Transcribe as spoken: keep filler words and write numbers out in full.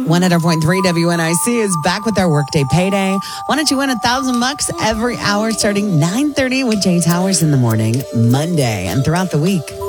one hundred point three W N I C is back with our Workday Payday. Why don't you win a thousand bucks every hour starting nine thirty with Jay Towers in the morning, Monday, and throughout the week.